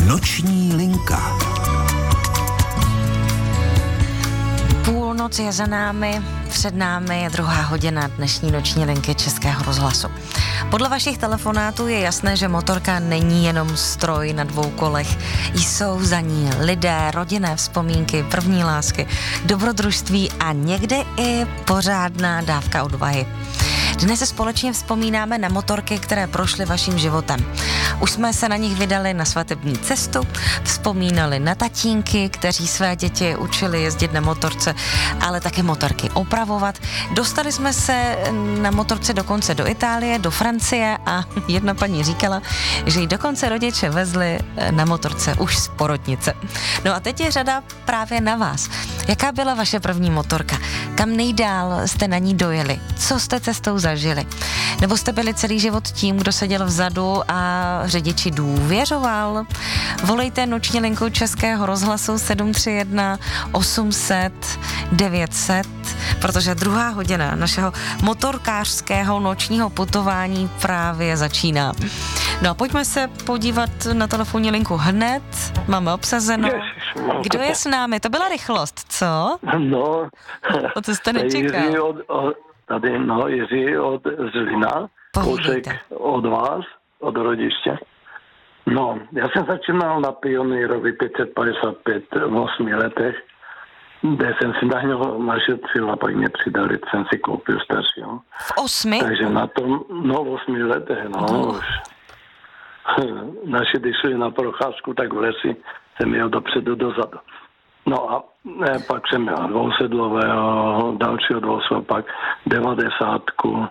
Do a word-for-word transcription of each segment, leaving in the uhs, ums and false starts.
Noční linka. Půlnoc je za námi, před námi je druhá hodina dnešní noční linky Českého rozhlasu. Podle vašich telefonátů je jasné, že motorka není jenom stroj na dvou kolech. Jsou za ní lidé, rodinné vzpomínky, první lásky, dobrodružství a někdy i pořádná dávka odvahy. Dnes se společně vzpomínáme na motorky, které prošly vaším životem. Už jsme se na nich vydali na svatební cestu, vzpomínali na tatínky, kteří své děti učili jezdit na motorce, ale také motorky opravovat. Dostali jsme se na motorce dokonce do Itálie, do Francie a jedna paní říkala, že jí dokonce rodiče vezli na motorce už z porodnice. No a teď je řada právě na vás. Jaká byla vaše první motorka? Kam nejdál jste na ní dojeli? Co jste cestou zažili? Nebo jste byli celý život tím, kdo seděl vzadu a řidiči důvěřoval? Volejte noční linku Českého rozhlasu sedm tři jedna osm set devět set, protože druhá hodina našeho motorkářského nočního putování právě začíná. No a pojďme se podívat na telefonní linku hned. Máme obsazeno. Kdo je s námi? To byla rychlost, co? No. O co jste nečekal? Jiří od, od, tady, no, Jiří od Zlína. Kousek od vás, od rodiště. No, já jsem začínal na Pionýrovi pět set padesát pět v osmi letech, kde jsem si na něho našetřil a pak mě přidali, jsem si koupil staršího. V osmi? Takže na tom, no v osmi letech, no oh. už. Naši, když šli na procházku, tak v lesi jsem jel dopředu dozadu. No a ne, pak jsem měl dvousedlového, dalšího dvousedlového, pak devadesátku,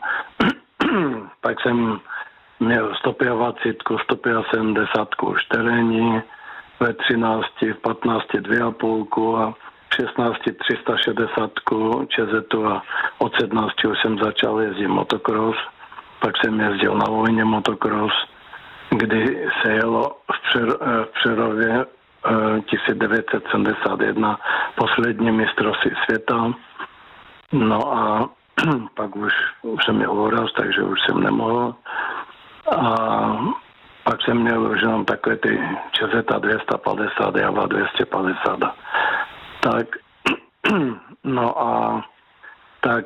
pak jsem měl sto dvacet, sto sedmdesát už terénní, ve třinácti, v patnácti dvě a půlku a v šestnácti tři sta šedesát čezetu a od sedmnácti už jsem začal jezdit motocross, pak jsem jezdil na vojně motocross, kdy se jelo v, Přer, v Přerově tisíc devět set sedmdesát jedna poslední mistrovství světa. No a pak už, už jsem měl úraz, takže už jsem nemohl. A pak jsem měl už jenom takové ty Čezeta dvě stě padesát, Java dvě stě padesát. Tak, no a tak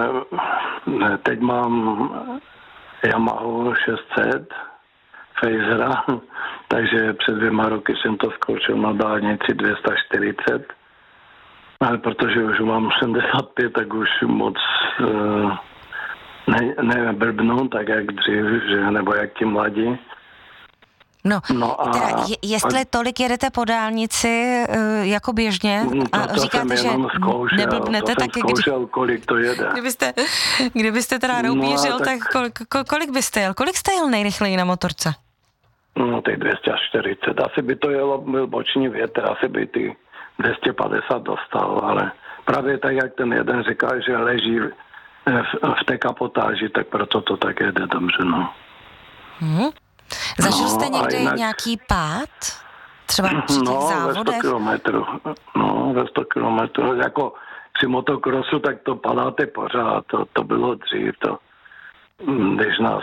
teď mám Yamahu šest set Phasera, takže před dvěma roky jsem to zkoušel na dálnici dvě stě čtyřicet, ale protože už mám sedmdesát pět, tak už moc uh, ne, nebrbnu, tak jak dřív, že, nebo jak ti mladí. No, no a, teda, je, jestli a, tolik jedete po dálnici uh, jako běžně a to, to říkáte, že zkoušel, neblbnete, to taky zkoušel, kdy, kolik to jede. Kdybyste, kdybyste teda roubířil, no, tak, tak kolik, kolik byste jel? Kolik jste jel nejrychleji na motorce? No, ty dvě stě čtyřicet. Asi by to jelo, byl boční větr, asi by ty dvě stě padesát dostal, ale právě tak, jak ten jeden říká, že leží v, v té kapotáži, tak proto to tak jede dobře, no. Hmm. Zažil jste no, někdy jinak, nějaký pád? Třeba při těch no, závodech? ve sto kilometrů. No, ve sto kilometrů. Jako při motokrosu, tak to padáte pořád. To, to bylo dřív. To, když nás,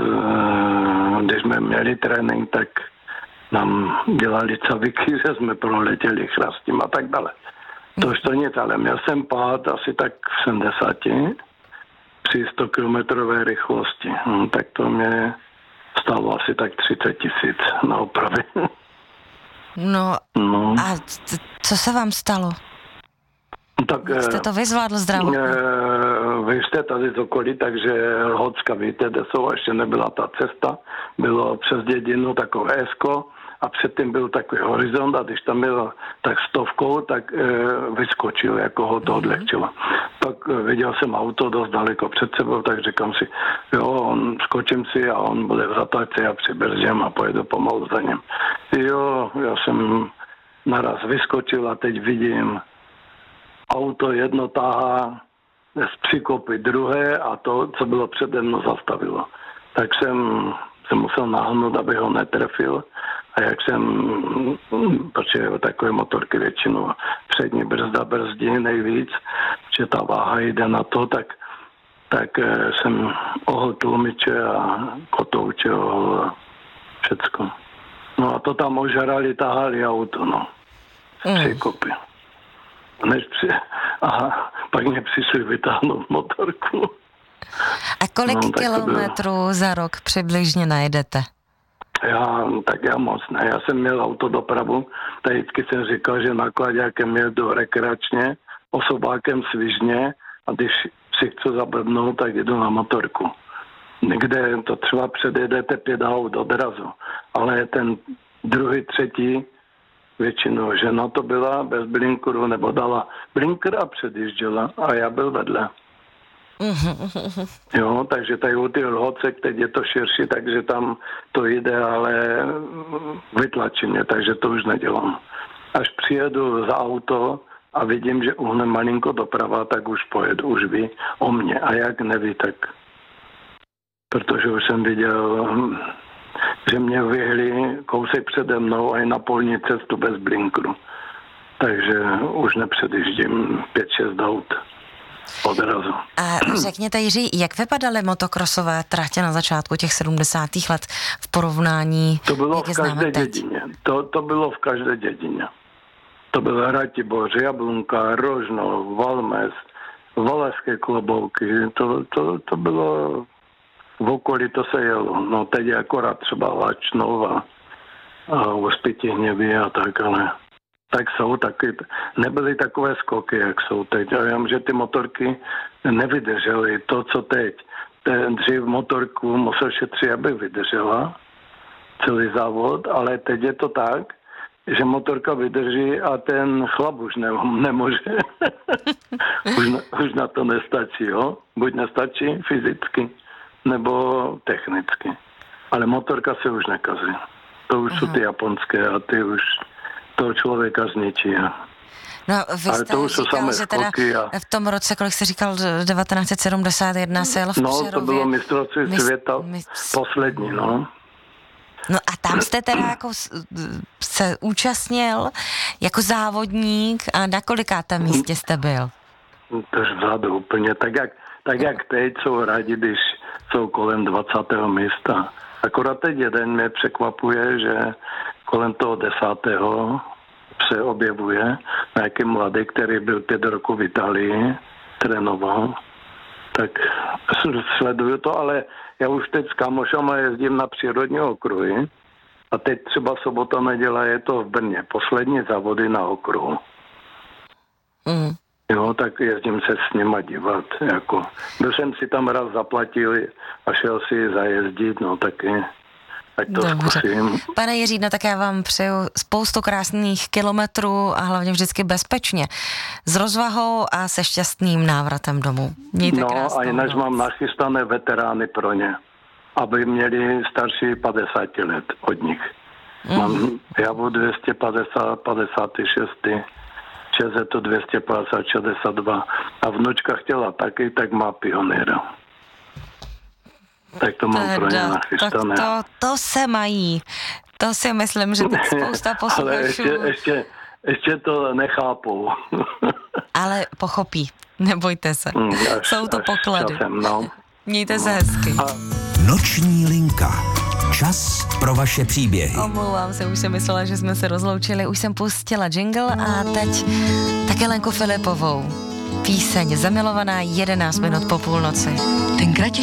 když jsme měli trénink, tak nám dělali caviky, že jsme proletěli chrastím a tak dále. To už to nic, ale měl jsem pád asi tak v sedmdesáti při sto kilometrové rychlosti. No, tak to mě stalo asi tak třicet tisíc na opravy. No, no. A co se vám stalo? Tak, jste to vyzvládl zdravotně? Vy jste tady z okolí, takže Lhocka, víte, kde jsou, ještě nebyla ta cesta. Bylo přes dědinu takové esko a předtím byl takový horizont a když tam byl tak stovkou, tak e, vyskočil, jako ho to odlehčilo. Tak viděl jsem auto dost daleko před sebou, tak říkám si, jo, on, skočím si a on bude v zatáčce, já přibrzdím a pojedu pomalu za ním. Jo, já jsem naraz vyskočil a teď vidím, auto jedno táhá z přikopy druhé a to, co bylo přede mnou, zastavilo. Tak jsem se musel nahnout, aby ho netrefil. A jak jsem, protože takové motorky většinou přední brzda brzdí nejvíc, že ta váha jde na to, tak, tak jsem ohl tlumiče a kotouče ohl a všecko. No a to tam ožrali, tahali auto, no. Mm. Překopy. Než při... Aha, pak mě přišli vytáhnout motorku. A kolik No, kilometrů za rok přibližně najedete? Já, tak já moc ne. Já jsem měl autodopravu, tak vždycky jsem říkal, že nakladákem jedu rekreačně, osobákem svižně a když si chci zablbnout, tak jedu na motorku. Někde to třeba předjedete pět aut odrazu, ale ten druhý, třetí, většinou žena to byla bez blinkru, nebo dala blinkr a předjížděla a já byl vedle. Jo, takže tady u ty lhocek, teď je to širší, takže tam to jde, ale vytlačí mě, takže to už nedělám. Až přijedu za auto a vidím, že uhne malinko doprava, tak už pojedu, už ví o mě. A jak neví, tak protože už jsem viděl, že mě vyhli kousek přede mnou a i na polní cestu bez blinkru. Takže už nepředjíždím pět šest aut odrazu. A řekněte, Jiří, jak vypadaly motokrosové tratě na začátku těch sedmdesátých let v porovnání? To bylo v každé dědině. To, to bylo v každé dědině. To bylo Ratibor, Jablunka, Rožno, Valmes, Valašské Klobouky. To, to, to bylo v okolí, to se jelo. No teď je akorát třeba Lačnov a, a Uspětihněví a tak, ale tak jsou taky, nebyly takové skoky, jak jsou teď. A já vím, že ty motorky nevydržely to, co teď. Ten dřív motorku musel šetřit, aby vydržela celý závod, ale teď je to tak, že motorka vydrží a ten chlap už ne, nemůže. už, na, už na to nestačí, jo? Buď nestačí fyzicky, nebo technicky. Ale motorka se už nekazí. To už Aha. jsou ty japonské a ty už toho člověka zničí. No, vy ale jste to už říkal, že teda a... v tom roce, kolik jste říkal, devatenáct set sedmdesát jedna se jel v Přerově. No, to bylo mistrovství Mis... světa mis... poslední, no. No a tam jste teda jako se účastnil jako závodník a na kolikátém místě jste byl? Tož vzadu úplně, tak jak, tak jak teď jsou rádi, když jsou kolem dvacátého místa. Akorát teď jeden mě překvapuje, že kolem toho desátého se objevuje nějaký mladý, který byl pět roků v Itálii, trénoval. Tak sleduju to, ale já už teď s kamošama jezdím na přírodní okruhy a teď třeba sobota, neděle je to v Brně. Poslední závody na okruhu. Mm. Jo, tak jezdím se s nima dívat. Jako. Byl jsem si tam raz zaplatil a šel si zajezdit, no taky. Tak to Dobře. zkusím. Pane Jiří, no tak já vám přeju spoustu krásných kilometrů a hlavně vždycky bezpečně. S rozvahou a se šťastným návratem domů. Mějte no krásnou a jinak noc. mám nachystané veterány pro ně, aby měli starší padesát let od nich. Mm. Mám Javu dvě stě padesát, padesát šest, Čezetu dvě stě padesát, šedesát dva a vnučka chtěla taky, tak má Pioneera. Tak to mám teda, pro ně nachystané. To, to se mají. To si myslím, že teď spousta posluchačů... Ale ještě, ještě, ještě to nechápou. Ale pochopí. Nebojte se. Až, Jsou to poklady. Časem, no. Mějte no. se hezky. A... Noční linka. Čas pro vaše příběhy. Omlouvám se, už jsem myslela, že jsme se rozloučili. Už jsem pustila jingle a teď také Lenku Filipovou. Píseň Zamilovaná, jedenáct minut po půlnoci. Ten